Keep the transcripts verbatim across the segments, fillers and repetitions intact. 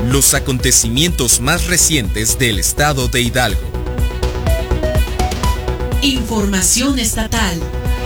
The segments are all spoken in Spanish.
Los acontecimientos más recientes del estado de Hidalgo. Información estatal.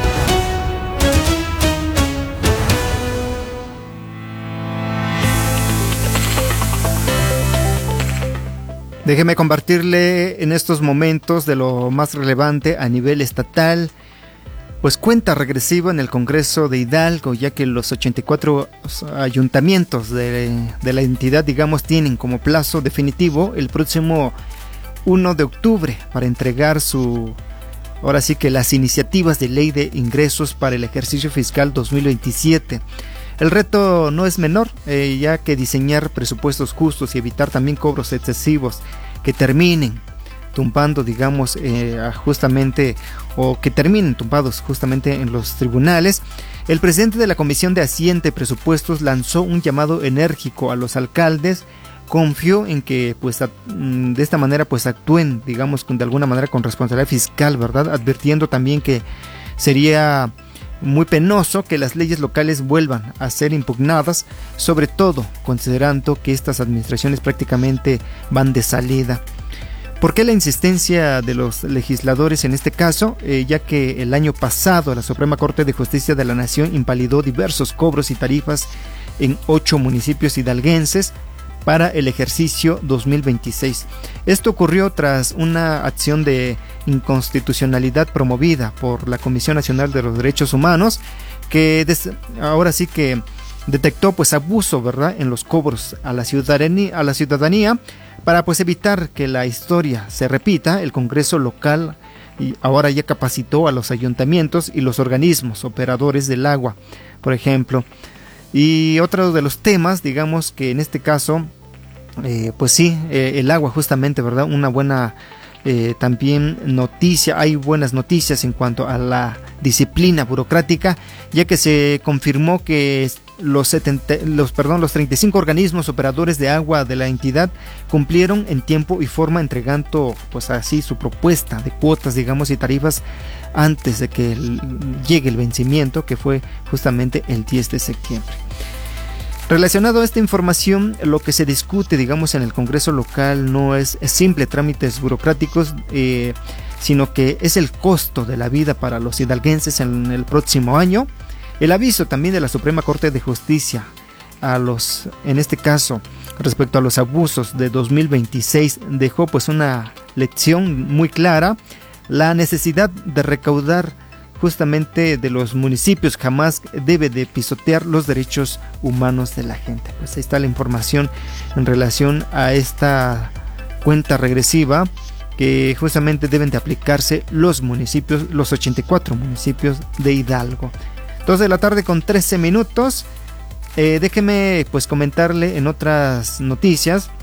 Déjeme compartirle en estos momentos de lo más relevante a nivel estatal. Pues cuenta regresiva en el Congreso de Hidalgo, ya que los ochenta y cuatro ayuntamientos de, de la entidad, digamos, tienen como plazo definitivo el próximo primero de octubre para entregar su, ahora sí que las iniciativas de ley de ingresos para el ejercicio fiscal dos mil veintisiete. El reto no es menor, eh, ya que diseñar presupuestos justos y evitar también cobros excesivos que terminen tumbando, digamos, eh, justamente, o que terminen tumbados justamente en los tribunales. El presidente de la Comisión de Hacienda y Presupuestos lanzó un llamado enérgico a los alcaldes, confió en que pues a, de esta manera pues actúen, digamos, de alguna manera con responsabilidad fiscal, ¿verdad? Advirtiendo también que sería muy penoso que las leyes locales vuelvan a ser impugnadas, sobre todo considerando que estas administraciones prácticamente van de salida. ¿Por qué la insistencia de los legisladores en este caso? Eh, ya que el año pasado la Suprema Corte de Justicia de la Nación invalidó diversos cobros y tarifas en ocho municipios hidalguenses para el ejercicio dos mil veintiséis. Esto ocurrió tras una acción de inconstitucionalidad promovida por la Comisión Nacional de los Derechos Humanos, que des- ahora sí que detectó pues abuso, ¿verdad?, en los cobros a la ciudadanía, a la ciudadanía. Para pues evitar que la historia se repita, el Congreso local y ahora ya capacitó a los ayuntamientos y los organismos operadores del agua, por ejemplo. Y otro de los temas, digamos que en este caso, eh, pues sí, eh, el agua justamente, ¿verdad? Una buena eh, también noticia, hay buenas noticias en cuanto a la disciplina burocrática, ya que se confirmó que los, setenta, los, perdón, los treinta y cinco organismos operadores de agua de la entidad cumplieron en tiempo y forma, entregando pues así su propuesta de cuotas, digamos, y tarifas antes de que el, llegue el vencimiento, que fue justamente el diez de septiembre. Relacionado a esta información, lo que se discute, digamos, en el Congreso local no es, es simple trámites burocráticos, eh, sino que es el costo de la vida para los hidalguenses en el próximo año. El aviso también de la Suprema Corte de Justicia a los, en este caso, respecto a los abusos de dos mil veintiséis, dejó pues una lección muy clara: la necesidad de recaudar justamente de los municipios jamás debe de pisotear los derechos humanos de la gente. Pues ahí está la información en relación a esta cuenta regresiva que justamente deben de aplicarse los municipios, los ochenta y cuatro municipios de Hidalgo. dos de la tarde con trece minutos. Eh, déjeme pues comentarle en otras noticias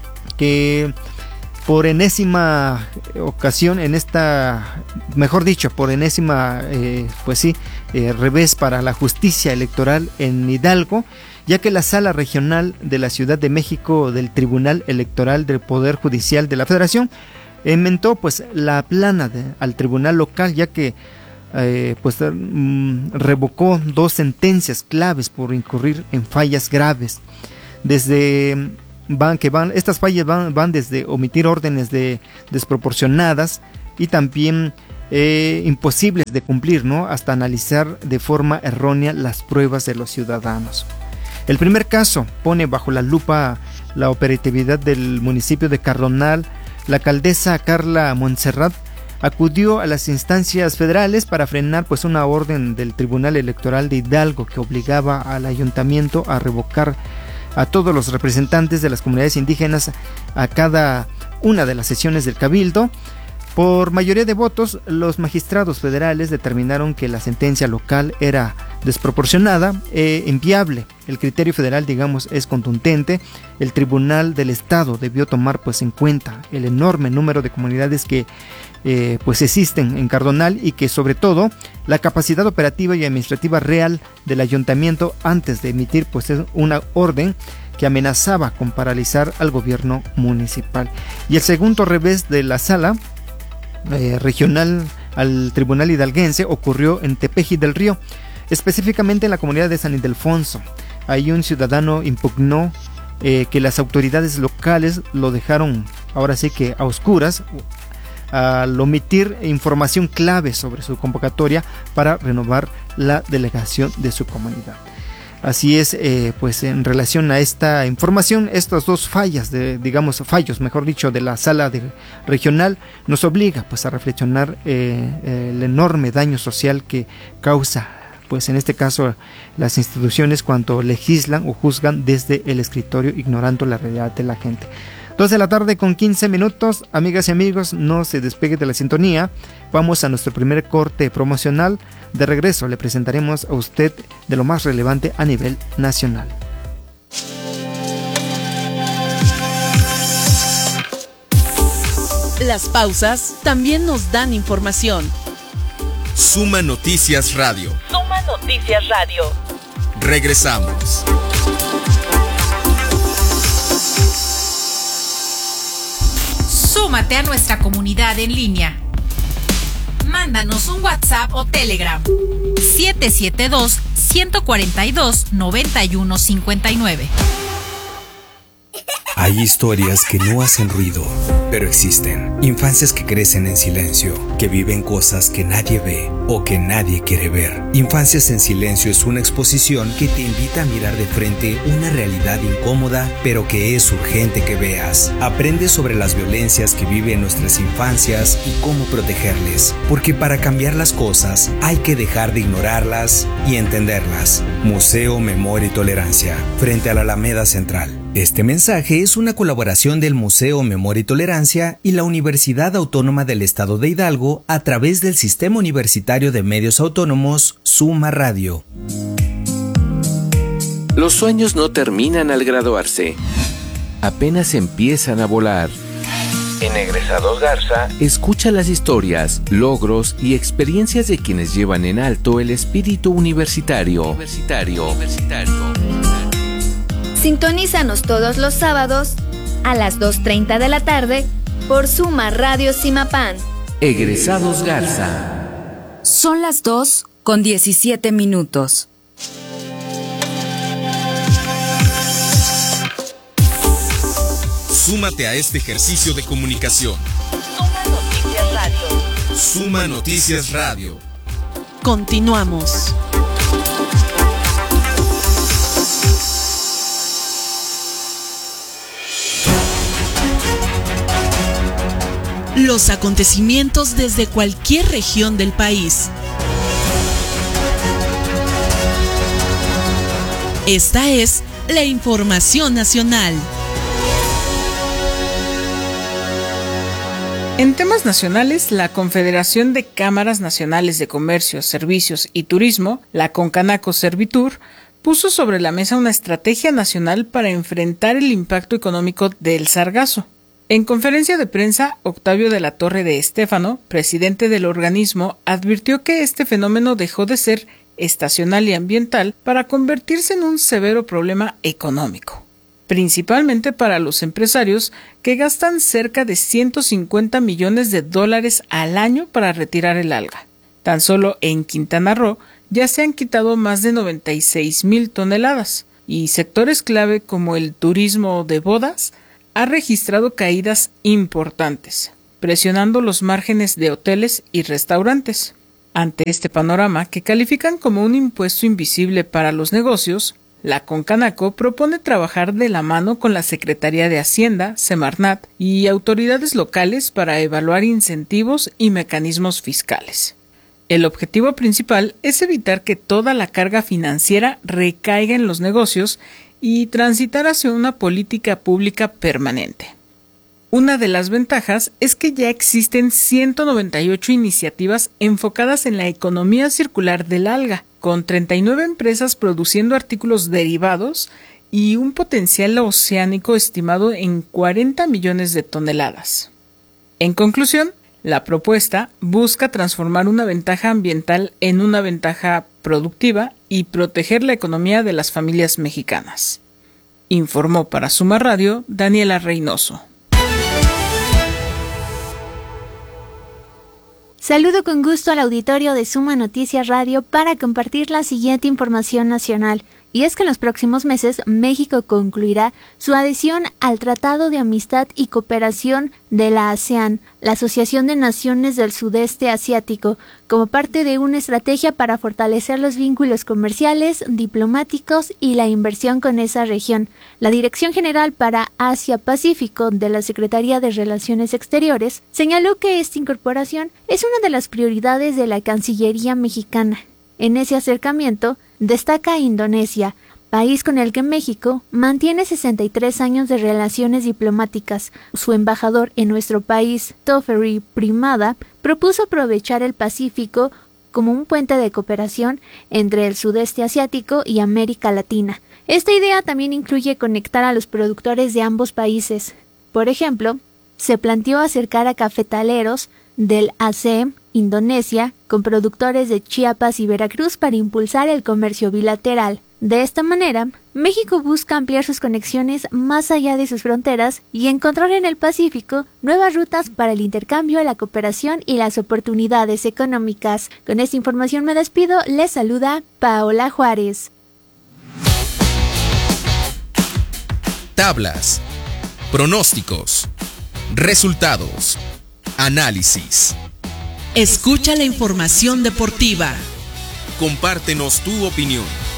que por enésima ocasión en esta, mejor dicho, por enésima, eh, pues sí, eh, revés para la justicia electoral en Hidalgo, ya que la Sala Regional de la Ciudad de México del Tribunal Electoral del Poder Judicial de la Federación enmentó pues la plana de, al tribunal local, ya que eh, pues mm, revocó dos sentencias claves por incurrir en fallas graves. Desde van que van estas fallas van, van desde omitir órdenes de desproporcionadas y también eh, imposibles de cumplir, ¿no?, hasta analizar de forma errónea las pruebas de los ciudadanos. El primer caso pone bajo la lupa la operatividad del municipio de Cardonal. La alcaldesa Carla Montserrat acudió a las instancias federales para frenar pues una orden del Tribunal Electoral de Hidalgo que obligaba al ayuntamiento a revocar a todos los representantes de las comunidades indígenas a cada una de las sesiones del Cabildo. Por mayoría de votos, los magistrados federales determinaron que la sentencia local era desproporcionada e inviable. El criterio federal, digamos, es contundente. El Tribunal del Estado debió tomar pues en cuenta el enorme número de comunidades que eh, pues existen en Cardonal y que sobre todo la capacidad operativa y administrativa real del ayuntamiento antes de emitir pues una orden que amenazaba con paralizar al gobierno municipal. Y el segundo revés de la sala eh, regional al Tribunal Hidalguense ocurrió en Tepeji del Río, específicamente en la comunidad de San Ildefonso. Ahí un ciudadano impugnó eh, que las autoridades locales lo dejaron ahora sí que a oscuras al omitir información clave sobre su convocatoria para renovar la delegación de su comunidad. Así es, eh, pues en relación a esta información, estas dos fallas, de, digamos fallos, mejor dicho, de la sala de, regional, nos obliga pues a reflexionar eh, el enorme daño social que causa, pues en este caso, las instituciones cuando legislan o juzgan desde el escritorio, ignorando la realidad de la gente. dos de la tarde con quince minutos, amigas y amigos, no se despegue de la sintonía. Vamos a nuestro primer corte promocional. De regreso le presentaremos a usted de lo más relevante a nivel nacional. Las pausas también nos dan información. Suma Noticias Radio. Suma Noticias Radio. Regresamos. Súmate a nuestra comunidad en línea. Mándanos un WhatsApp o Telegram. siete siete dos, uno cuatro dos, nueve uno cinco nueve. Hay historias que no hacen ruido, pero existen. Infancias que crecen en silencio, que viven cosas que nadie ve o que nadie quiere ver. Infancias en Silencio es una exposición que te invita a mirar de frente una realidad incómoda, pero que es urgente que veas. Aprende sobre las violencias que viven nuestras infancias y cómo protegerles, porque para cambiar las cosas hay que dejar de ignorarlas y entenderlas. Museo Memoria y Tolerancia, frente a la Alameda Central. Este mensaje es una colaboración del Museo Memoria y Tolerancia y la Universidad Autónoma del Estado de Hidalgo a través del Sistema Universitario de Medios Autónomos, Suma Radio. Los sueños no terminan al graduarse, apenas empiezan a volar. En Egresados Garza, escucha las historias, logros y experiencias de quienes llevan en alto el espíritu universitario. Universitario. Universitario. Sintonízanos todos los sábados a las dos treinta de la tarde por Suma Radio Simapán. Egresados Garza. Son las dos con diecisiete minutos. Súmate a este ejercicio de comunicación. Suma Noticias Radio. Suma Noticias Radio. Continuamos. Los acontecimientos desde cualquier región del país. Esta es la información nacional. En temas nacionales, la Confederación de Cámaras Nacionales de Comercio, Servicios y Turismo, la Concanaco Servitur, puso sobre la mesa una estrategia nacional para enfrentar el impacto económico del sargazo. En conferencia de prensa, Octavio de la Torre de Estéfano, presidente del organismo, advirtió que este fenómeno dejó de ser estacional y ambiental para convertirse en un severo problema económico, principalmente para los empresarios que gastan cerca de ciento cincuenta millones de dólares al año para retirar el alga. Tan solo en Quintana Roo ya se han quitado más de noventa y seis mil toneladas, y sectores clave como el turismo de bodas ha registrado caídas importantes, presionando los márgenes de hoteles y restaurantes. Ante este panorama, que califican como un impuesto invisible para los negocios, la Concanaco propone trabajar de la mano con la Secretaría de Hacienda, Semarnat y autoridades locales para evaluar incentivos y mecanismos fiscales. El objetivo principal es evitar que toda la carga financiera recaiga en los negocios y transitar hacia una política pública permanente. Una de las ventajas es que ya existen ciento noventa y ocho iniciativas enfocadas en la economía circular del alga, con treinta y nueve empresas produciendo artículos derivados y un potencial oceánico estimado en cuarenta millones de toneladas. En conclusión, la propuesta busca transformar una ventaja ambiental en una ventaja productiva y proteger la economía de las familias mexicanas. Informó para Suma Radio Daniela Reynoso. Saludo con gusto al auditorio de Suma Noticias Radio para compartir la siguiente información nacional. Y es que en los próximos meses México concluirá su adhesión al Tratado de Amistad y Cooperación de la ASEAN, la Asociación de Naciones del Sudeste Asiático, como parte de una estrategia para fortalecer los vínculos comerciales, diplomáticos y la inversión con esa región. La Dirección General para Asia-Pacífico de la Secretaría de Relaciones Exteriores señaló que esta incorporación es una de las prioridades de la Cancillería mexicana. En ese acercamiento destaca Indonesia, país con el que México mantiene sesenta y tres años de relaciones diplomáticas. Su embajador en nuestro país, Toferi Primada, propuso aprovechar el Pacífico como un puente de cooperación entre el sudeste asiático y América Latina. Esta idea también incluye conectar a los productores de ambos países. Por ejemplo, se planteó acercar a cafetaleros del A S E M, Indonesia, con productores de Chiapas y Veracruz para impulsar el comercio bilateral. De esta manera, México busca ampliar sus conexiones más allá de sus fronteras y encontrar en el Pacífico nuevas rutas para el intercambio, la cooperación y las oportunidades económicas. Con esta información me despido, les saluda Paola Juárez. Tablas, pronósticos, resultados, análisis. Escucha la información deportiva. Compártenos tu opinión.